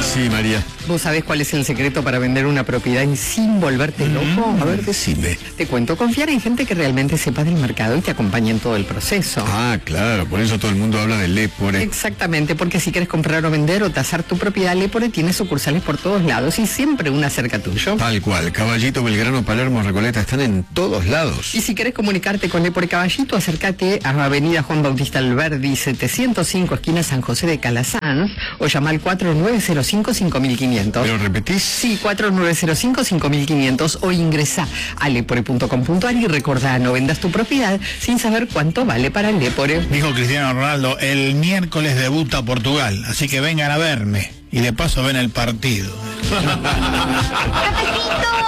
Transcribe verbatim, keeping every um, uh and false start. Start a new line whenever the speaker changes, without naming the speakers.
Sí, María.
¿Vos sabés cuál es el secreto para vender una propiedad y sin volverte loco?
A ver, decime.
Te cuento, confiar en gente que realmente sepa del mercado y te acompañe en todo el proceso.
Ah, claro, por eso todo el mundo habla de Lepore.
Exactamente, porque si quieres comprar o vender o tasar tu propiedad, Lepore tiene sucursales por todos lados y siempre una cerca tuyo.
Tal cual, Caballito, Belgrano, Palermo, Recoleta, están en todos lados.
Y si quieres comunicarte con Lepore Caballito, acércate a Avenida Juan Bautista Alberdi, setecientos cinco, esquina San José de Calasanz, o llama al cuatro nueve cero cinco, cinco mil quinientos.
¿Pero repetís?
Sí, cuatro nueve cero cinco, cinco mil quinientos, o ingresa a lepore punto com punto ar y recordá, no vendas tu propiedad sin saber cuánto vale para Lepore.
Dijo Cristiano Ronaldo, el miércoles debuta Portugal, así que vengan a verme y de paso ven el partido.
¡Cafecito!